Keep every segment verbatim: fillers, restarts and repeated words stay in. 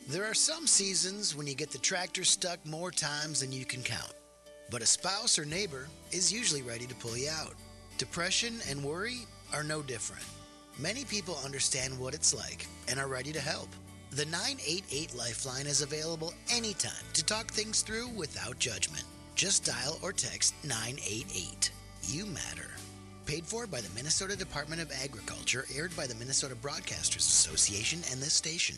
There are some seasons when you get the tractor stuck more times than you can count. But a spouse or neighbor is usually ready to pull you out. Depression and worry are no different. Many people understand what it's like and are ready to help. The nine eight eight Lifeline is available anytime to talk things through without judgment. Just dial or text nine eight eight. You matter. Paid for by the Minnesota Department of Agriculture, aired by the Minnesota Broadcasters Association and this station.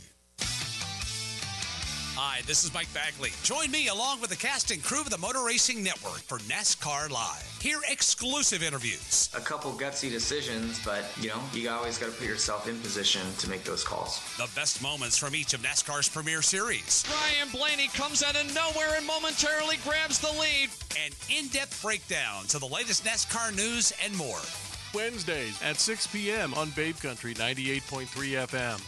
Hi, this is Mike Bagley. Join me along with the cast and crew of the Motor Racing Network for NASCAR Live. Hear exclusive interviews. A couple gutsy decisions, but, you know, you always got to put yourself in position to make those calls. The best moments from each of NASCAR's premier series. Ryan Blaney comes out of nowhere and momentarily grabs the lead. And in-depth breakdowns of the latest NASCAR news and more. Wednesdays at six p.m. on Babe Country ninety-eight point three F M.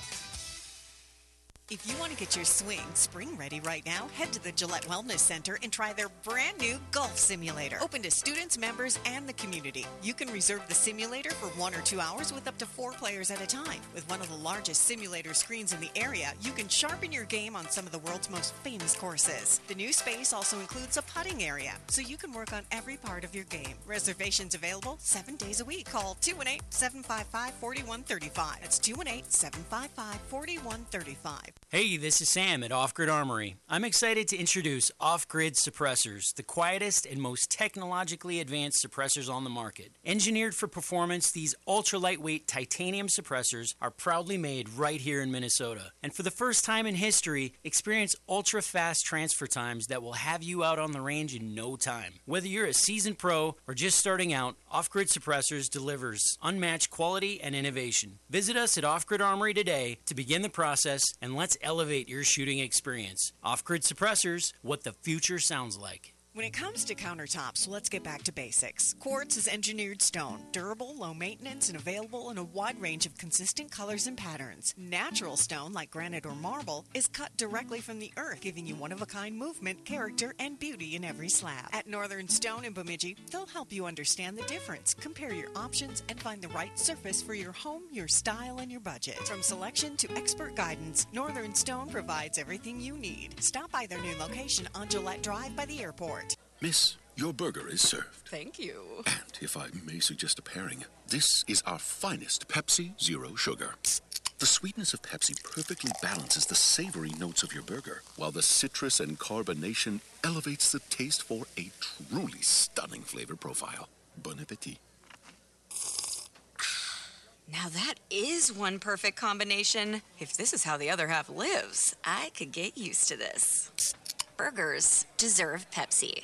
If you want to get your swing spring ready right now, head to the Gillette Wellness Center and try their brand new golf simulator. Open to students, members, and the community. You can reserve the simulator for one or two hours with up to four players at a time. With one of the largest simulator screens in the area, you can sharpen your game on some of the world's most famous courses. The new space also includes a putting area, so you can work on every part of your game. Reservations available seven days a week. Call two one eight, seven five five, four one three five. That's two one eight, seven five five, four one three five. Hey, this is Sam at Off Grid Armory. I'm excited to introduce Off Grid Suppressors, the quietest and most technologically advanced suppressors on the market. Engineered for performance, these ultra-lightweight titanium suppressors are proudly made right here in Minnesota. And for the first time in history, experience ultra-fast transfer times that will have you out on the range in no time. Whether you're a seasoned pro or just starting out, Off Grid Suppressors delivers unmatched quality and innovation. Visit us at Off Grid Armory today to begin the process, and let's elevate your shooting experience. Off-Grid Suppressors, what the future sounds like. When it comes to countertops, let's get back to basics. Quartz is engineered stone, durable, low maintenance, and available in a wide range of consistent colors and patterns. Natural stone, like granite or marble, is cut directly from the earth, giving you one-of-a-kind movement, character, and beauty in every slab. At Northern Stone in Bemidji, they'll help you understand the difference, compare your options, and find the right surface for your home, your style, and your budget. From selection to expert guidance, Northern Stone provides everything you need. Stop by their new location on Gillette Drive by the airport. Miss, your burger is served. Thank you. And if I may suggest a pairing, this is our finest Pepsi Zero Sugar. The sweetness of Pepsi perfectly balances the savory notes of your burger, while the citrus and carbonation elevates the taste for a truly stunning flavor profile. Bon appetit. Now that is one perfect combination. If this is how the other half lives, I could get used to this. Burgers deserve Pepsi.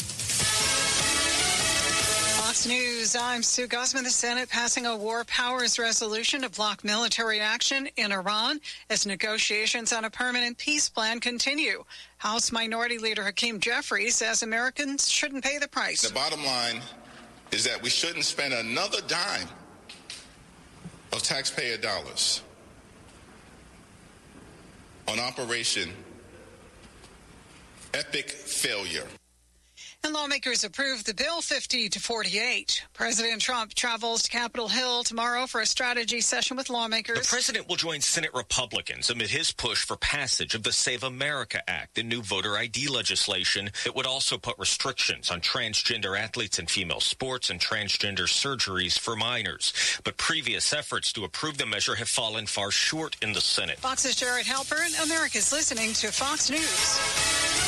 Fox News, I'm Sue Guzman. The Senate passing a war powers resolution to block military action in Iran as negotiations on a permanent peace plan continue. House Minority Leader Hakeem Jeffries says Americans shouldn't pay the price. The bottom line is that we shouldn't spend another dime of taxpayer dollars on Operation Epic Failure. And lawmakers approved the bill fifty to forty-eight. President Trump travels to Capitol Hill tomorrow for a strategy session with lawmakers. The president will join Senate Republicans amid his push for passage of the Save America Act, the new voter I D legislation that would also put restrictions on transgender athletes in female sports and transgender surgeries for minors. But previous efforts to approve the measure have fallen far short in the Senate. Fox's Jared Halpern. America's listening to Fox News.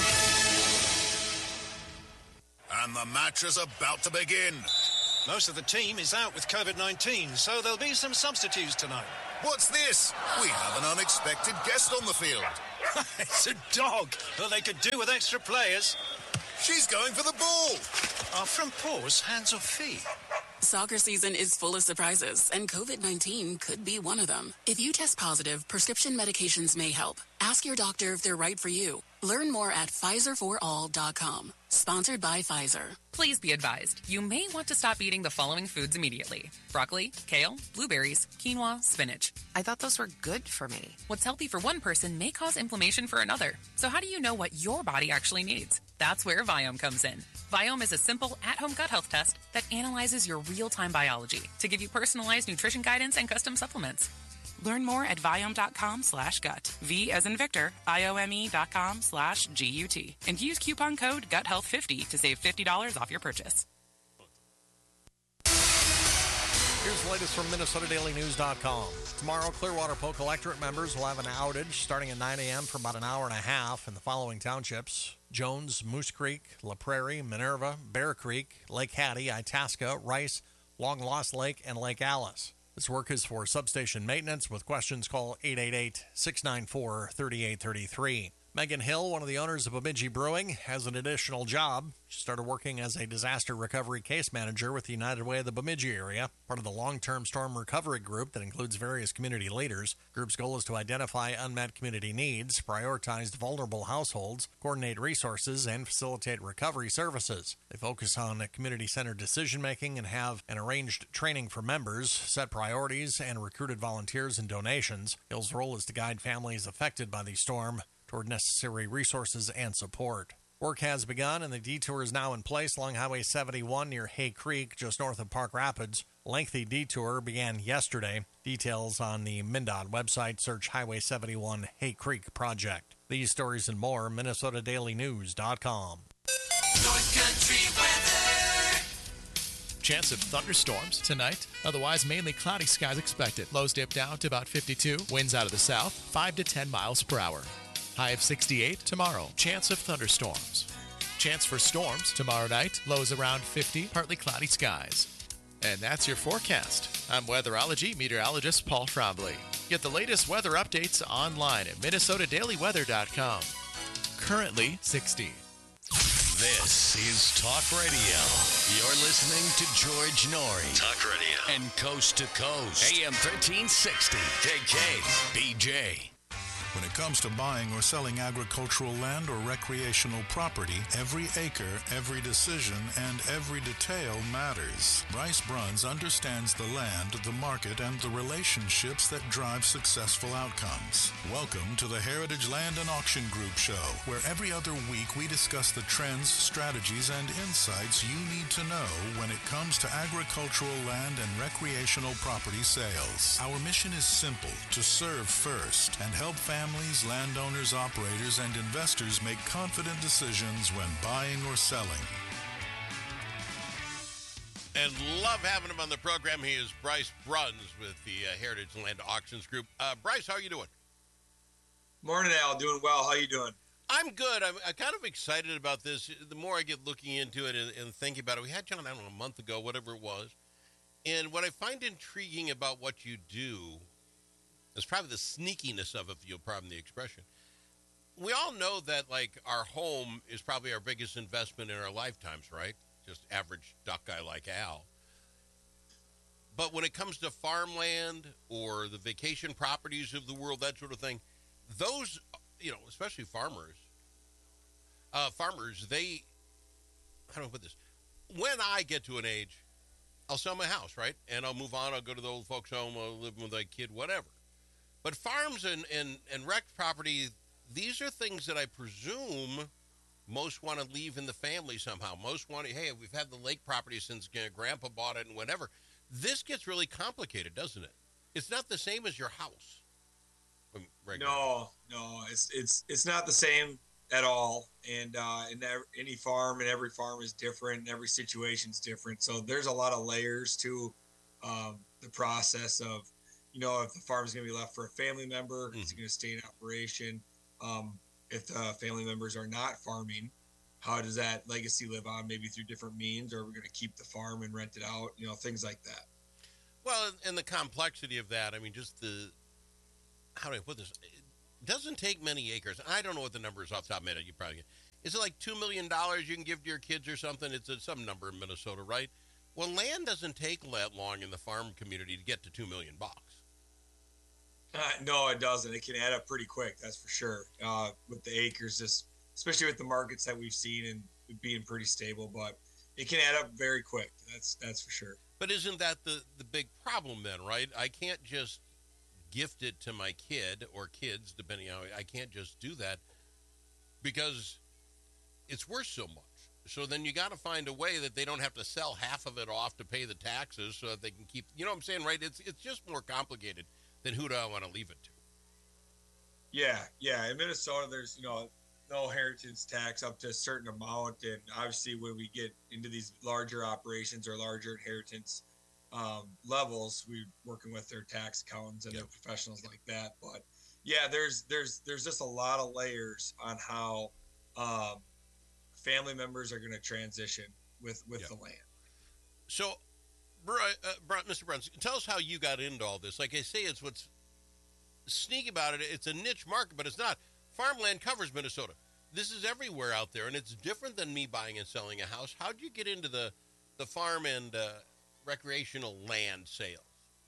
And the match is about to begin. Most of the team is out with COVID nineteen, so there'll be some substitutes tonight. What's this? We have an unexpected guest on the field. It's a dog. Well, they could do with extra players. She's going for the ball. Are front paws hands or feet? Soccer season is full of surprises, and COVID nineteen could be one of them. If you test positive, prescription medications may help. Ask your doctor if they're right for you. Learn more at Pfizer for all dot com. Sponsored by Pfizer. Please be advised, you may want to stop eating the following foods immediately. Broccoli, kale, blueberries, quinoa, spinach. I thought those were good for me. What's healthy for one person may cause inflammation for another. So how do you know what your body actually needs? That's where Viome comes in. Viome is a simple, at-home gut health test that analyzes your real-time biology to give you personalized nutrition guidance and custom supplements. Learn more at Viome.com slash gut. V as in Victor, I-O-M-E dot com slash G-U-T. And use coupon code gut health fifty to save fifty dollars off your purchase. Here's the latest from Minnesota Daily News dot com. Tomorrow, Clearwater Polk electorate members will have an outage starting at nine a.m. for about an hour and a half in the following townships: Jones, Moose Creek, La Prairie, Minerva, Bear Creek, Lake Hattie, Itasca, Rice, Long Lost Lake, and Lake Alice. This work is for substation maintenance. With questions, call eight eight eight, six nine four, three eight three three. Megan Hill, one of the owners of Bemidji Brewing, has an additional job. She started working as a disaster recovery case manager with the United Way of the Bemidji area, part of the long-term storm recovery group that includes various community leaders. The group's goal is to identify unmet community needs, prioritize vulnerable households, coordinate resources, and facilitate recovery services. They focus on community-centered decision-making and have an arranged training for members, set priorities, and recruited volunteers and donations. Hill's role is to guide families affected by the storm toward necessary resources and support. Work has begun, and the detour is now in place along Highway seventy-one near Hay Creek, just north of Park Rapids. Lengthy detour began yesterday. Details on the MnDOT website. Search Highway seventy-one Hay Creek Project. These stories and more, Minnesota Daily News dot com. North Country weather. Chance of thunderstorms tonight. Otherwise, mainly cloudy skies expected. Lows dip down to about fifty-two. Winds out of the south, five to ten miles per hour. High of sixty-eight tomorrow. Chance of thunderstorms. Chance for storms tomorrow night. Lows around fifty. Partly cloudy skies. And that's your forecast. I'm weatherology meteorologist Paul Frombley. Get the latest weather updates online at Minnesota Daily Weather dot com. Currently sixty. This is Talk Radio. You're listening to George Noory. Talk Radio. And Coast to Coast. A M thirteen sixty. K K. B J. When it comes to buying or selling agricultural land or recreational property, every acre, every decision, and every detail matters. Bryce Bruns understands the land, the market, and the relationships that drive successful outcomes. Welcome to the Heritage Land and Auction Group Show, where every other week we discuss the trends, strategies, and insights you need to know when it comes to agricultural land and recreational property sales. Our mission is simple: to serve first and help families Families, landowners, operators, and investors make confident decisions when buying or selling. And love having him on the program. He is Bryce Bruns with the uh, Heritage Land Auctions Group. Uh, Bryce, how are you doing? Morning, Al. Doing well. How are you doing? I'm good. I'm, I'm kind of excited about this. The more I get looking into it and, and thinking about it, we had John, I don't know, a month ago, whatever it was. And what I find intriguing about what you do, it's probably the sneakiness of it, if you'll pardon the expression. We all know that, like, our home is probably our biggest investment in our lifetimes, right? Just average duck guy like Al. But when it comes to farmland or the vacation properties of the world, that sort of thing, those, you know, especially farmers, uh, farmers, they, how do I put this? When I get to an age, I'll sell my house, right? And I'll move on. I'll go to the old folks' home. I'll live with a kid, whatever. But farms and, and, and wreck property, these are things that I presume most want to leave in the family somehow. Most want to, hey, we've had the lake property since Grandpa bought it and whatever. This gets really complicated, doesn't it? It's not the same as your house. No, no, it's it's it's not the same at all. And uh, and any farm and every farm is different. And every situation's different. So there's a lot of layers to um, the process of, you know, if the farm is going to be left for a family member, mm-hmm. It's going to stay in operation. Um, if the family members are not farming, how does that legacy live on? Maybe through different means, or we're going to keep the farm and rent it out, you know, things like that. Well, and the complexity of that, I mean, just the, how do I put this? It doesn't take many acres. I don't know what the number is off the top of my head. You probably, is it like two million dollars you can give to your kids or something? It's a, some number in Minnesota, right? Well, land doesn't take that long in the farm community to get to two million bucks. Uh, no, it doesn't. It can add up pretty quick, that's for sure. Uh, with the acres, just especially with the markets that we've seen and being pretty stable, but it can add up very quick. That's that's for sure. But isn't that the, the big problem then, right? I can't just gift it to my kid or kids, depending on how I can't just do that because it's worth so much. So then you got to find a way that they don't have to sell half of it off to pay the taxes so that they can keep, you know what I'm saying, right? It's it's just more complicated then who do I want to leave it to? Yeah, yeah. In Minnesota, there's, you know, no heritage tax up to a certain amount. And obviously when we get into these larger operations or larger inheritance um, levels, we're working with their tax accountants and yep. their professionals like that. But yeah, there's, there's, there's just a lot of layers on how um, family members are going to transition with, with yep. the land. So, uh, Mister Bruns, tell us how you got into all this. Like I say, it's what's sneaky about it. It's a niche market, but it's not. Farmland covers Minnesota. This is everywhere out there, and it's different than me buying and selling a house. How'd you get into the, the farm and uh, recreational land sales?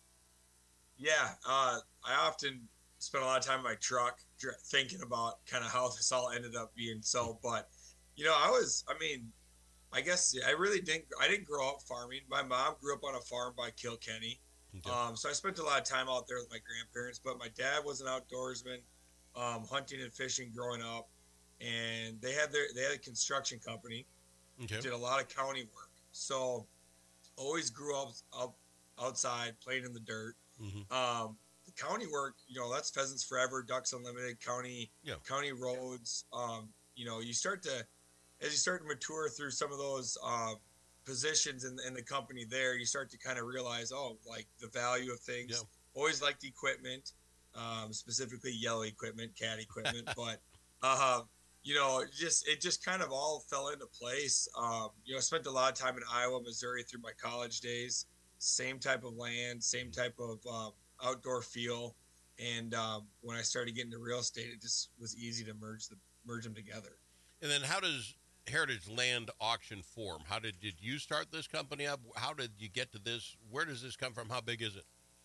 Yeah, uh, I often spend a lot of time in my truck thinking about kind of how this all ended up being so. But, you know, I was, I mean, I guess I really didn't, I didn't grow up farming. My mom grew up on a farm by Kilkenny. Okay. Um, so I spent a lot of time out there with my grandparents, but my dad was an outdoorsman. Um, hunting and fishing growing up, and they had their they had a construction company. Okay. Did a lot of county work, so always grew up, up outside playing in the dirt. Mm-hmm. Um, the county work, you know, that's Pheasants Forever, Ducks Unlimited, county yeah. county roads. Um, you know, you start to as you start to mature through some of those uh, positions in, in the company there, you start to kind of realize, oh, like the value of things. Yeah. Always liked equipment. Um, specifically yellow equipment, cat equipment, but, uh, you know, just, it just kind of all fell into place. Um, you know, I spent a lot of time in Iowa, Missouri through my college days, same type of land, same type of, um, outdoor feel. And, um, when I started getting into real estate, it just was easy to merge the, merge them together. And then how does Heritage Land Auction form? How did, did you start this company up? How did you get to this? Where does this come from? How big is it?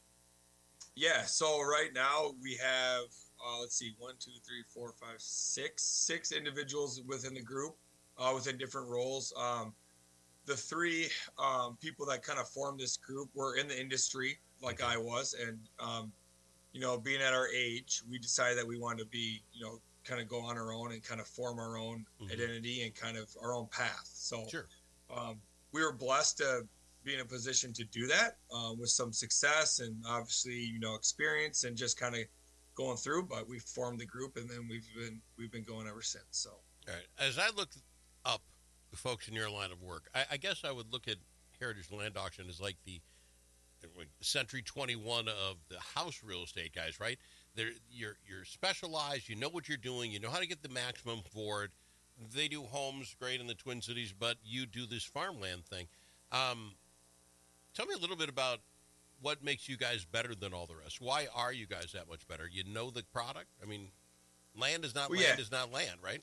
Yeah, so right now we have, uh, let's see, one, two, three, four, five, six, six individuals within the group, uh, within different roles. Um, the three um, people that kind of formed this group were in the industry, like okay. I was, and um, you know, being at our age, we decided that we wanted to be, you know, kind of go on our own and kind of form our own mm-hmm. identity and kind of our own path. So sure. um, we were blessed to be in a position to do that uh, with some success and obviously, you know, experience and just kind of going through, but we formed the group and then we've been, we've been going ever since. So, all right. As I look up the folks in your line of work, I, I guess I would look at Heritage Land Auction as like the Century twenty-one of the house real estate guys, right? They're, you're, you're specialized, you know what you're doing, you know how to get the maximum for it. They do homes great in the Twin Cities, but you do this farmland thing. Um, Tell me a little bit about what makes you guys better than all the rest. Why are you guys that much better? You know the product? I mean, land is not well, land yeah. is not land, right?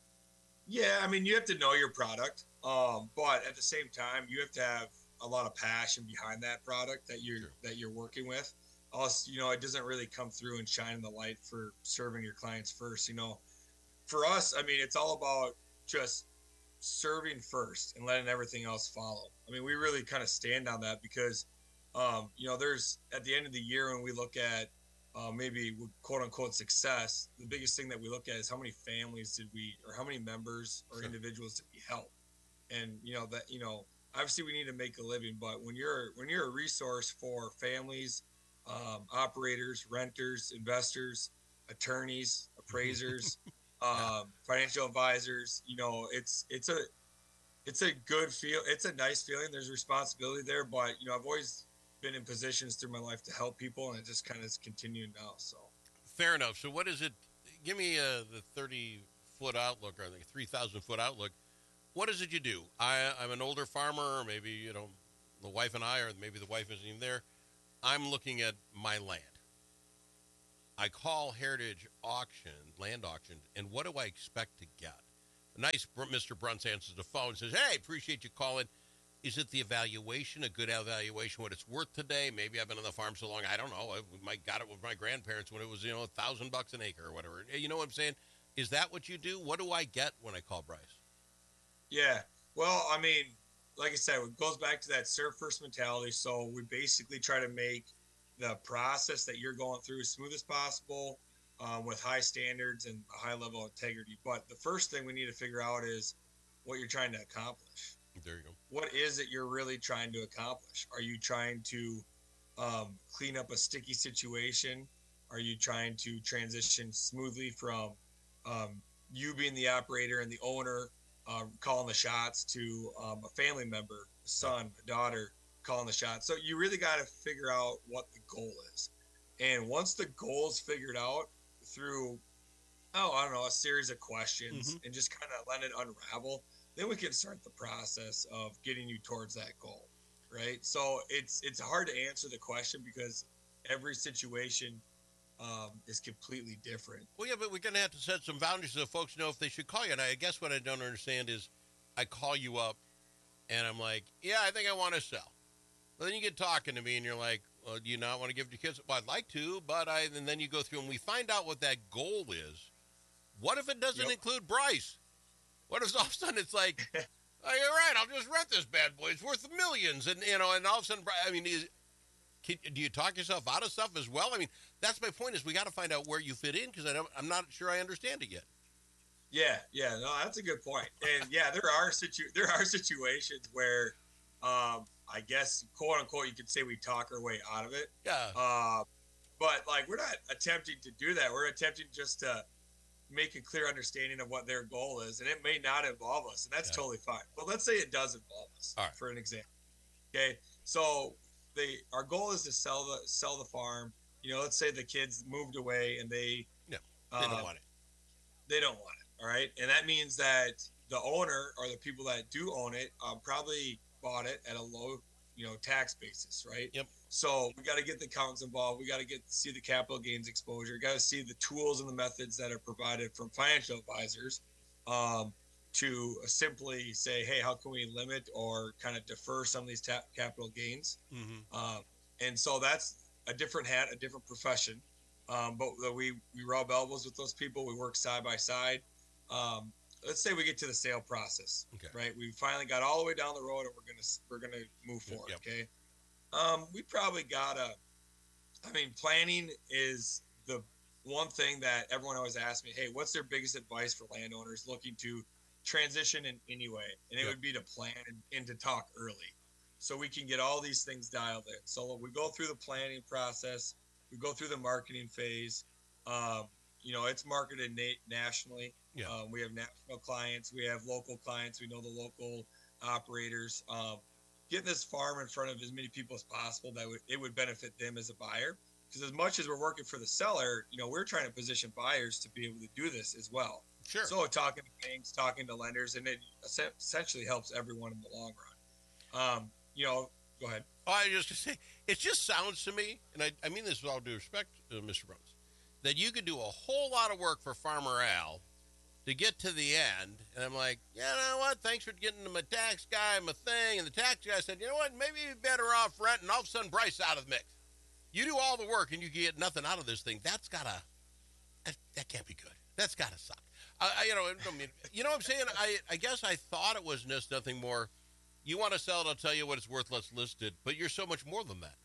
Yeah, I mean, you have to know your product, um, but at the same time, you have to have a lot of passion behind that product that you're sure. that you're working with. Also, you know, it doesn't really come through and shine the light for serving your clients first. You know, for us, I mean, it's all about just serving first and letting everything else follow. I mean, we really kind of stand on that because, um, you know, there's at the end of the year when we look at uh, maybe quote unquote success, the biggest thing that we look at is how many families did we, or how many members or sure. individuals did we help? And, you know, that, you know, obviously we need to make a living, but when you're, when you're a resource for families, um, operators, renters, investors, attorneys, appraisers, um, financial advisors, you know, it's, it's a, it's a good feel. It's a nice feeling. There's responsibility there, but you know, I've always been in positions through my life to help people, and it just kind of is continuing now. So fair enough. So what is it? Give me uh, the thirty foot outlook or the three thousand foot outlook. What is it you do? I, I'm an older farmer, or maybe, you know, the wife and I, or maybe the wife isn't even there. I'm looking at my land. I call Heritage Auction, Land Auction, and what do I expect to get? Nice, Mister Bruns answers the phone and says, hey, appreciate you calling. Is it the evaluation, a good evaluation, what it's worth today? Maybe I've been on the farm so long, I don't know. I might got it with my grandparents when it was, you know, a thousand bucks an acre or whatever. You know what I'm saying? Is that what you do? What do I get when I call Bryce? Yeah. Well, I mean, like I said, it goes back to that serve first mentality. So we basically try to make the process that you're going through as smooth as possible, um, with high standards and a high level of integrity. But the first thing we need to figure out is what you're trying to accomplish. There you go. What is it you're really trying to accomplish? Are you trying to um, clean up a sticky situation? Are you trying to transition smoothly from um, you being the operator and the owner um, calling the shots to um, a family member, a son, a daughter calling the shots? So you really got to figure out what the goal is. And once the goal is figured out through, oh, I don't know, a series of questions mm-hmm. and just kind of let it unravel, then we can start the process of getting you towards that goal, right? So it's it's hard to answer the question because every situation um, is completely different. Well, yeah, but we're going to have to set some boundaries so folks know if they should call you. And I guess what I don't understand is I call you up and I'm like, yeah, I think I want to sell. Well, then you get talking to me and you're like, well, do you not want to give it to kids? Well, I'd like to, but I, and then you go through and we find out what that goal is. What if it doesn't yep. include Bryce? What if all of a sudden it's like, oh, you're right, I'll just rent this bad boy. It's worth millions. And, you know, and all of a sudden, I mean, is, can, do you talk yourself out of stuff as well? I mean, that's my point is we got to find out where you fit in because I don't, I'm not sure I understand it yet. Yeah, yeah, no, that's a good point. And yeah, there are situ- there are situations where, um, I guess, quote unquote, you could say we talk our way out of it. Yeah. Uh, but like, we're not attempting to do that. We're attempting just to make a clear understanding of what their goal is, and it may not involve us, and that's yeah. totally fine. But let's say it does involve us, All right. for an example. Okay, so they our goal is to sell the sell the farm. You know, let's say the kids moved away and they no, they uh, don't want it. They don't want it. All right, and that means that the owner or the people that do own it um, probably bought it at a low, you know, tax basis, right? Yep. So we got to get the accountants involved. We got to get to see the capital gains exposure. We got to see the tools and the methods that are provided from financial advisors um, to simply say, hey, how can we limit or kind of defer some of these ta- capital gains? Mm-hmm. Um, and so that's a different hat, a different profession. Um, but we we rub elbows with those people. We work side by side. Um, let's say we get to the sale process, okay. right? We finally got all the way down the road, and we're gonna we're gonna move forward. Yep. Okay. Um, we probably gotta. I mean, planning is the one thing that everyone always asks me. Hey, what's their biggest advice for landowners looking to transition in any way? And it yep. would be to plan and, and to talk early, so we can get all these things dialed in. So we go through the planning process. We go through the marketing phase. Um, you know, it's marketed na- nationally. Yeah. Um, we have national clients. We have local clients. We know the local operators. Um, getting this farm in front of as many people as possible, that would, it would benefit them as a buyer. Because as much as we're working for the seller, you know, we're trying to position buyers to be able to do this as well. Sure. So talking to banks, talking to lenders, and it essentially helps everyone in the long run. Um, you know, go ahead. Oh, I just say, it just sounds to me, and I, I mean this with all due respect, uh, Mister Bruns, that you could do a whole lot of work for Farmer Al to get to the end. And I'm like, you know what? Thanks for getting to my tax guy, my thing. And the tax guy said, you know what? Maybe you're better off renting. All of a sudden, Bryce out of the mix. You do all the work and you get nothing out of this thing. That's gotta, that, that can't be good. That's gotta suck. I, I, you know, I mean, you know what I'm saying? I, I guess I thought it was just nothing more. You want to sell it, I'll tell you what it's worth, let's list it. But you're so much more than that.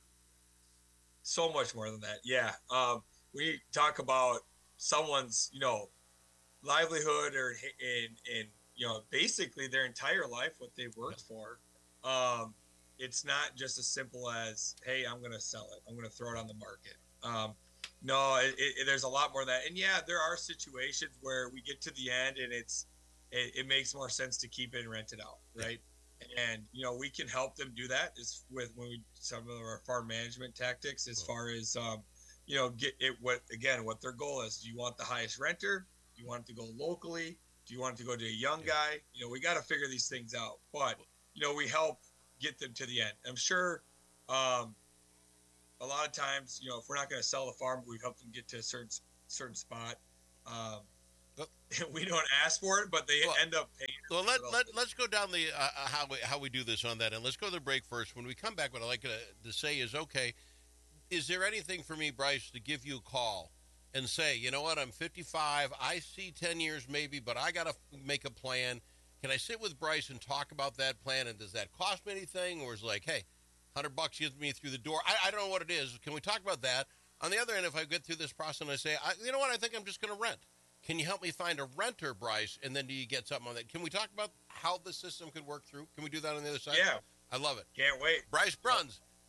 So much more than that, yeah. Um, we talk about someone's, you know, livelihood or in, in you know, basically their entire life, what they've worked yeah. for. Um, it's not just as simple as, hey, I'm going to sell it. I'm going to throw it on the market. Um, no, it, it, there's a lot more of that. And yeah, there are situations where we get to the end and it's, it, it makes more sense to keep it and rent it out, right? Yeah. And, you know, we can help them do that is with when we, some of our farm management tactics as far as, um, you know, get it, what, again, what their goal is. Do you want the highest renter? Do you want it to go locally? Do you want it to go to a young guy? You know, we got to figure these things out, but, you know, we help get them to the end. I'm sure, um, a lot of times, you know, if we're not going to sell the farm, we help them get to a certain, certain spot. Um, we don't ask for it, but they well, end up paying. Well, let, let, let's go down the uh, how we how we do this on that, and let's go to the break first. When we come back, what I'd like to, to say is, okay, is there anything for me, Bryce, to give you a call and say, you know what, I'm fifty-five, I see ten years maybe, but I got to make a plan. Can I sit with Bryce and talk about that plan, and does that cost me anything, or is it like, hey, one hundred bucks gets me through the door? I, I don't know what it is. Can we talk about that? On the other end, if I get through this process and I say, I, you know what, I think I'm just going to rent. Can you help me find a renter, Bryce? And then do you get something on that? Can we talk about how the system could work through? Can we do that on the other side? Yeah. I love it. Can't wait. Bryce Bruns,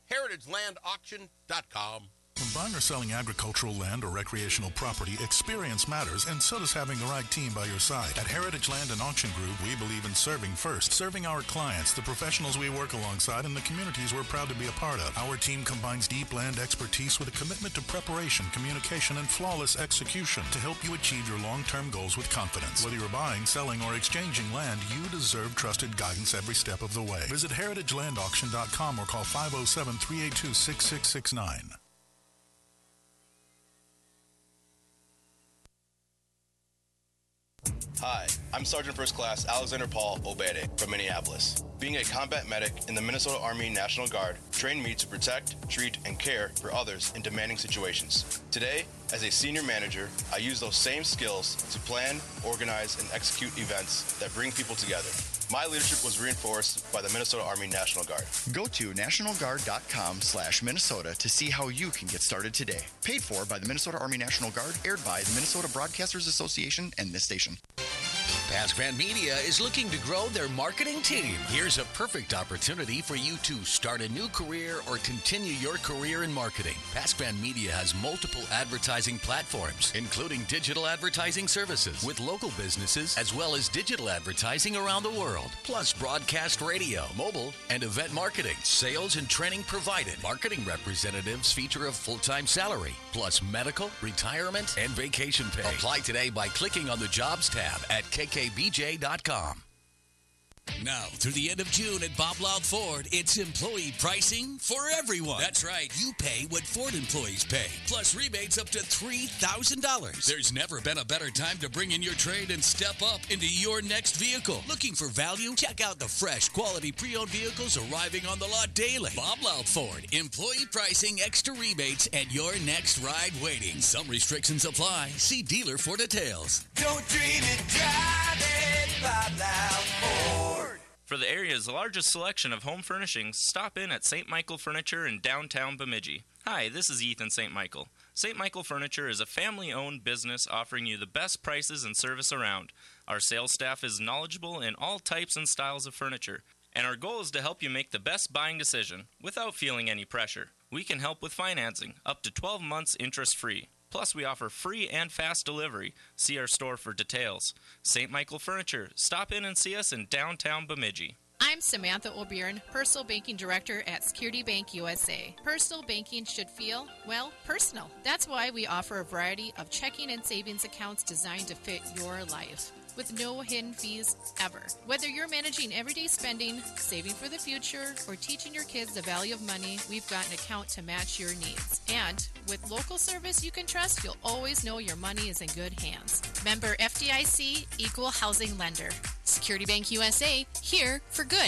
heritage land auction dot com. When buying or selling agricultural land or recreational property, experience matters, and so does having the right team by your side. At Heritage Land and Auction Group, we believe in serving first, serving our clients, the professionals we work alongside, and the communities we're proud to be a part of. Our team combines deep land expertise with a commitment to preparation, communication, and flawless execution to help you achieve your long-term goals with confidence. Whether you're buying, selling, or exchanging land, you deserve trusted guidance every step of the way. Visit heritage land auction dot com or call five oh seven, three eight two, six six six nine. Hi, I'm Sergeant First Class Alexander Paul Obede from Minneapolis. Being a combat medic in the Minnesota Army National Guard trained me to protect, treat, and care for others in demanding situations. Today, as a senior manager, I use those same skills to plan, organize, and execute events that bring people together. My leadership was reinforced by the Minnesota Army National Guard. Go to national guard dot com slash Minnesota to see how you can get started today. Paid for by the Minnesota Army National Guard, aired by the Minnesota Broadcasters Association and this station. Pasquan Media is looking to grow their marketing team. Here's a perfect opportunity for you to start a new career or continue your career in marketing. Pasquan Media has multiple advertising platforms, including digital advertising services with local businesses, as well as digital advertising around the world, plus broadcast radio, mobile, and event marketing. Sales and training provided. Marketing representatives feature a full-time salary, plus medical, retirement, and vacation pay. Apply today by clicking on the Jobs tab at K K B J dot com. Now, through the end of June at Bob Loud Ford, it's employee pricing for everyone. That's right. You pay what Ford employees pay, plus rebates up to three thousand dollars. There's never been a better time to bring in your trade and step up into your next vehicle. Looking for value? Check out the fresh, quality pre-owned vehicles arriving on the lot daily. Bob Loud Ford. Employee pricing, extra rebates, and your next ride waiting. Some restrictions apply. See dealer for details. Don't dream it, drive it, Bob Loud Ford. For the area's largest selection of home furnishings, stop in at Saint Michael Furniture in downtown Bemidji. Hi, this is Ethan Saint Michael. Saint Michael Furniture is a family-owned business offering you the best prices and service around. Our sales staff is knowledgeable in all types and styles of furniture, and our goal is to help you make the best buying decision without feeling any pressure. We can help with financing, up to twelve months interest-free. Plus, we offer free and fast delivery. See our store for details. Saint Michael Furniture. Stop in and see us in downtown Bemidji. I'm Samantha O'Byrne, Personal Banking Director at Security Bank U S A. Personal banking should feel, well, personal. That's why we offer a variety of checking and savings accounts designed to fit your life, with no hidden fees ever. Whether you're managing everyday spending, saving for the future, or teaching your kids the value of money, we've got an account to match your needs. And with local service you can trust, you'll always know your money is in good hands. Member F D I C, Equal Housing Lender. Security Bank U S A, here for good.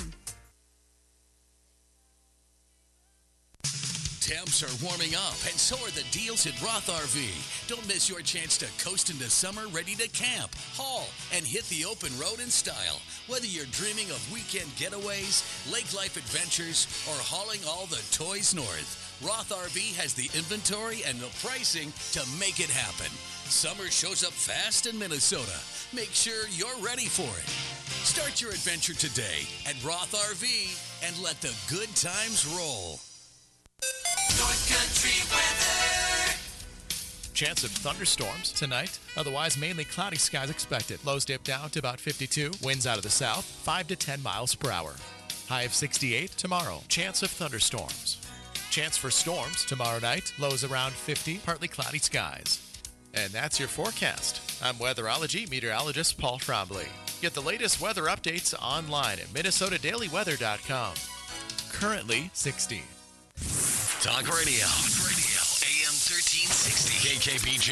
Temps are warming up, and so are the deals at Roth R V. Don't miss your chance to coast into summer ready to camp, haul, and hit the open road in style. Whether you're dreaming of weekend getaways, lake life adventures, or hauling all the toys north, Roth R V has the inventory and the pricing to make it happen. Summer shows up fast in Minnesota. Make sure you're ready for it. Start your adventure today at Roth R V and let the good times roll. North Country weather. Chance of thunderstorms tonight. Otherwise, mainly cloudy skies expected. Lows dip down to about fifty-two. Winds out of the south, five to ten miles per hour. High of sixty-eight tomorrow. Chance of thunderstorms. Chance for storms tomorrow night. Lows around fifty. Partly cloudy skies. And that's your forecast. I'm weatherology meteorologist Paul Trombley. Get the latest weather updates online at minnesota daily weather dot com. Currently sixty. Talk Radio. Talk Radio. A M thirteen sixty. K K B J.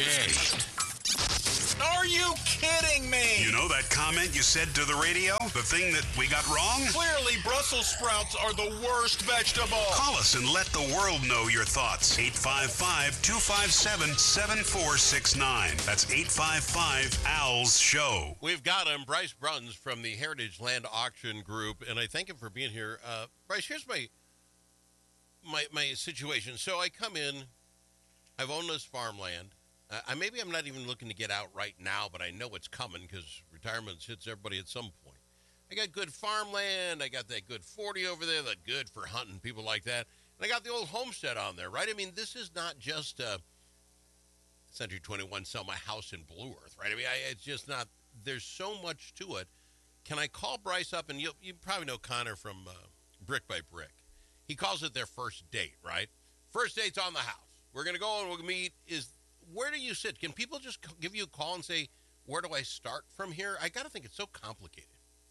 Are you kidding me? You know that comment you said to the radio? The thing that we got wrong? Clearly, Brussels sprouts are the worst vegetable. Call us and let the world know your thoughts. eight five five, two five seven, seven four six nine. That's eight five five, A L S, show. We've got him, Bryce Bruns from the Heritage Land Auction Group, and I thank him for being here. Uh, Bryce, here's my, my, my situation. So I come in, I've owned this farmland. Uh, I maybe I'm not even looking to get out right now, but I know it's coming because retirement hits everybody at some point. I got good farmland. I got that good forty over there, that good for hunting, people like that. And I got the old homestead on there, right? I mean, this is not just uh, Century twenty-one, sell my house in Blue Earth, right? I mean, I, it's just not, there's so much to it. Can I call Bryce up? And you you probably know Connor from uh, Brick by Brick. He calls it their first date, right? First date's on the house. We're going to go and we'll meet. Is where do you sit? Can people just give you a call and say, where do I start from here? I got to think it's so complicated.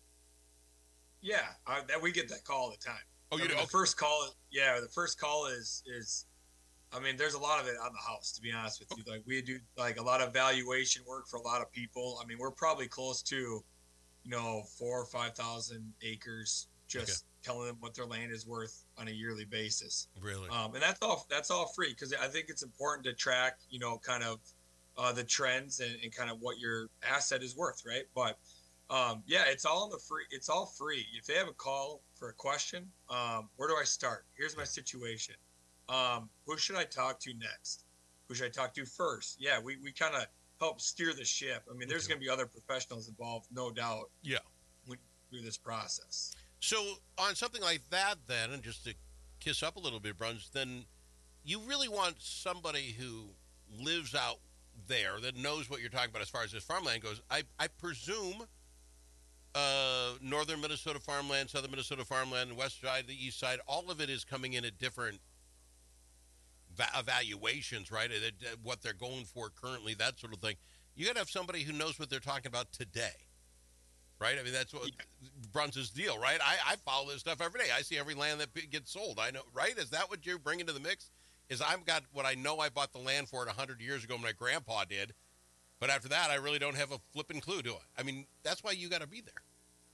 Yeah, uh, that we get that call all the time. Oh, you I mean, do? The Okay. first call, yeah, the first call is is, I mean, there's a lot of it on the house. To be honest with you, like we do like a lot of valuation work for a lot of people. I mean, we're probably close to, you know, four or five thousand acres. Just Okay. telling them what their land is worth on a yearly basis. Really? Um, and that's all. That's all free because I think it's important to track, you know, kind of uh, the trends and, and kind of what your asset is worth, right? But um, yeah, it's all in the free. It's all free. If they have a call for a question, um, where do I start? Here's my situation. Um, who should I talk to next? Who should I talk to first? Yeah, we, we kind of help steer the ship. I mean, there's going to be other professionals involved, no doubt. Yeah. When, through this process. So on something like that, then, and just to kiss up a little bit, Bruns, then you really want somebody who lives out there that knows what you're talking about as far as this farmland goes. I, I presume uh, northern Minnesota farmland, southern Minnesota farmland, the west side, the east side, all of it is coming in at different va- evaluations, right? At, at what they're going for currently, that sort of thing. You got to have somebody who knows what they're talking about today. Right? I mean, that's what Bruns' deal, right? I, I follow this stuff every day. I see every land that gets sold. I know, right? Is that what you're bringing to the mix? Is I've got what I know I bought the land for it one hundred years ago, my grandpa did. But after that, I really don't have a flipping clue, do I? I mean, that's why you got to be there.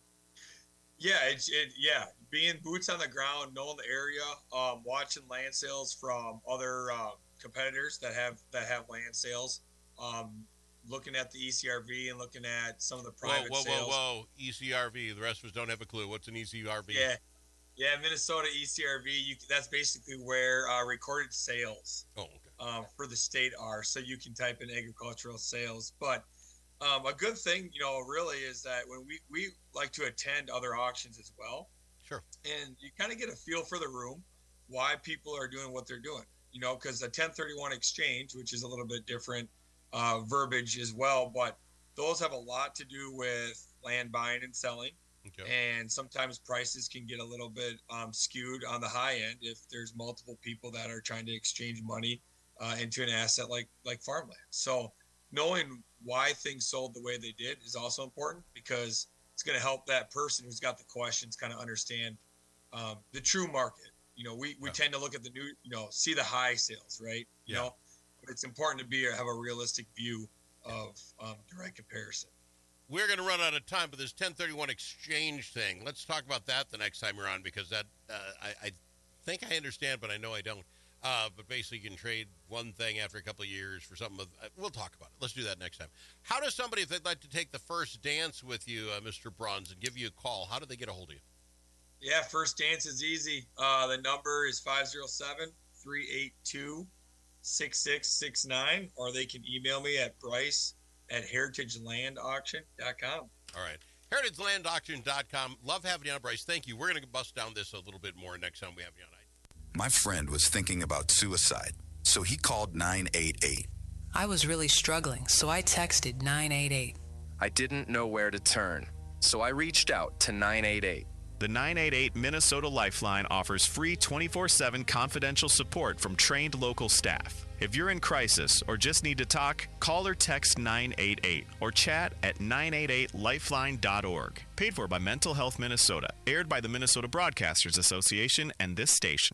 Yeah, it's it. Yeah, being boots on the ground, knowing the area, um, watching land sales from other uh, competitors that have that have land sales, um, looking at the E C R V and looking at some of the private whoa, whoa, sales. Whoa, whoa, whoa! E C R V. The rest of us don't have a clue. What's an E C R V? Yeah, yeah, Minnesota E C R V. You, that's basically where uh, recorded sales oh, okay. um, for the state are. So you can type in agricultural sales, but. Um, a good thing, you know, really is that when we, we like to attend other auctions as well. Sure. And you kind of get a feel for the room, why people are doing what they're doing, you know, because the ten thirty-one exchange, which is a little bit different uh, verbiage as well, but those have a lot to do with land buying and selling. Okay. And sometimes prices can get a little bit um, skewed on the high end if there's multiple people that are trying to exchange money uh, into an asset like, like farmland. So knowing why things sold the way they did is also important because it's going to help that person who's got the questions kind of understand um, the true market. You know, we, we yeah. tend to look at the new, you know, see the high sales, right? You yeah. know, but it's important to be have a realistic view of um, direct comparison. We're going to run out of time, but this ten thirty-one exchange thing, let's talk about that the next time you're on because that uh, I, I think I understand, but I know I don't. Uh, but basically, you can trade one thing after a couple of years for something. With, uh, we'll talk about it. Let's do that next time. How does somebody, if they'd like to take the first dance with you, uh, Mister Bruns, and give you a call, how do they get a hold of you? Yeah, first dance is easy. Uh, the number is five oh seven, three eight two, six six six nine, or they can email me at bryce at heritage land auction dot com. All right. heritage land auction dot com. Love having you on, Bryce. Thank you. We're going to bust down this a little bit more next time we have you on. My friend was thinking about suicide, so he called nine eight eight. I was really struggling, so I texted nine eight eight. I didn't know where to turn, so I reached out to nine eight eight. The nine eight eight Minnesota Lifeline offers free twenty-four seven confidential support from trained local staff. If you're in crisis or just need to talk, call or text nine eight eight or chat at nine eight eight lifeline dot org. Paid for by Mental Health Minnesota. Aired by the Minnesota Broadcasters Association and this station.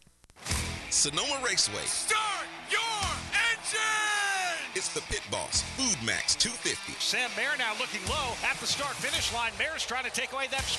Sonoma Raceway. Start your engine! It's the Pit Boss, Food Max two fifty. Sam Mayer now looking low at the start-finish line. Mayer's trying to take away that